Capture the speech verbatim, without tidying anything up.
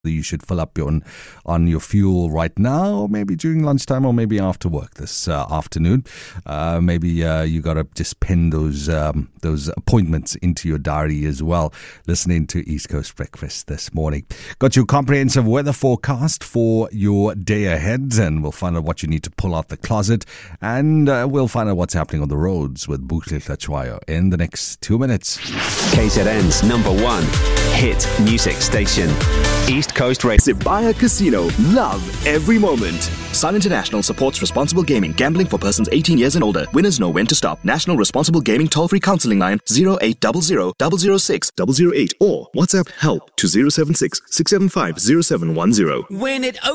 you should fill up on, on your fuel right now, or maybe during lunchtime, or maybe after work this uh, afternoon. Uh, maybe uh, you got to just pin those um, those appointments into your diary as well. Listening to East Coast Breakfast this morning. Got your comprehensive weather forecast for your day ahead, and we'll find out what you need to pull out the closet, and uh, we'll find out what's happening on the roads with Buhle Hlachwayo in the next two minutes. K Z N's number one hit music station. East Coast Radio. Sibaya Casino. Love every moment. Sun International supports responsible gaming. Gambling for persons eighteen years and older. Winners know when to stop. National Responsible Gaming toll-free counseling line zero eight zero zero, zero zero six, zero zero eight or WhatsApp help to zero seven six, six seven five, zero seven one zero. When it